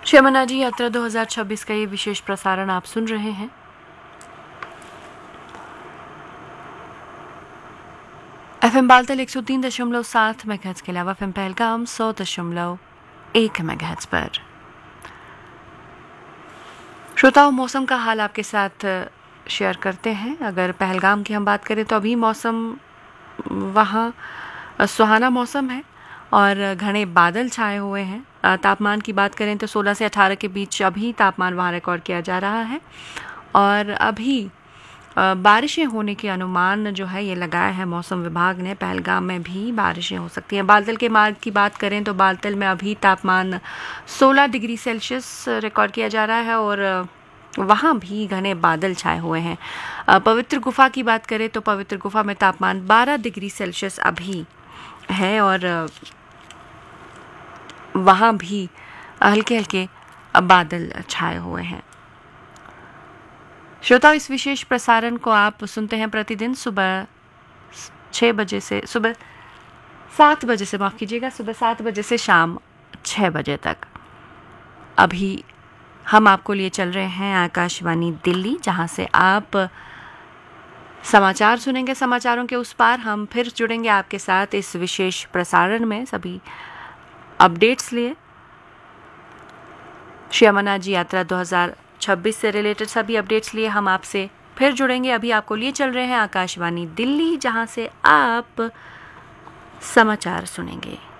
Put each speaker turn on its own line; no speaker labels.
श्री अमरनाथ जी यात्रा 2026 का ये विशेष प्रसारण आप सुन रहे हैं। FM बालतल 103.7 मेगाहर्ट्ज के अलावा FM पहलगाम 100.1 मेगाहर्ट्ज पर। श्रोताओं, मौसम का हाल आपके साथ शेयर करते हैं। अगर पहलगाम की हम बात करें तो अभी मौसम वहाँ सुहाना मौसम है और घने बादल छाए हुए हैं। तापमान की बात करें तो 16 से 18 के बीच अभी तापमान वहाँ रिकॉर्ड किया जा रहा है और अभी बारिशें होने के अनुमान जो है ये लगाया है मौसम विभाग ने। पहलगाम में भी बारिशें हो सकती हैं। बालतल के मार्ग की बात करें तो बालतल में अभी तापमान 16 डिग्री सेल्सियस रिकॉर्ड किया जा रहा है और वहाँ भी घने बादल छाए हुए हैं। पवित्र गुफा की बात करें तो पवित्र गुफा में तापमान 12 डिग्री सेल्सियस अभी है और वहाँ भी हल्के हल्के बादल छाए हुए हैं। श्रोताओ, इस विशेष प्रसारण को आप सुनते हैं प्रतिदिन सुबह 7 बजे से सुबह 7 बजे से शाम 6 बजे तक। अभी हम आपको लिए चल रहे हैं आकाशवाणी दिल्ली, जहां से आप समाचार सुनेंगे। समाचारों के उस पार हम फिर जुड़ेंगे आपके साथ इस विशेष प्रसारण में सभी अपडेट्स लिए। श्री अमरनाथ जी यात्रा 2026 से रिलेटेड सभी अपडेट्स लिए हम आपसे फिर जुड़ेंगे। अभी आपको लिए चल रहे हैं आकाशवाणी दिल्ली, जहां से आप समाचार सुनेंगे।